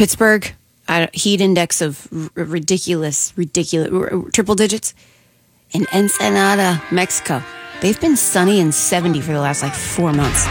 Pittsburgh, heat index of ridiculous triple digits. In Ensenada, Mexico, they've been sunny and 70 for the last 4 months.